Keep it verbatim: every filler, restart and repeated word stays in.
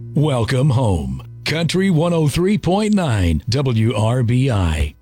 Welcome home. Country one oh three point nine W R B I.